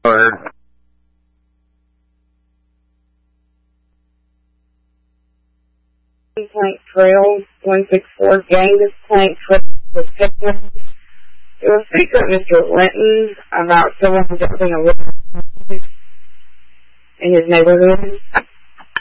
Word. Plank Trail, 164 Genghis Plank Trail was Pittsburgh. It was speaker Mr. Linton about someone jumping a river in his neighborhood.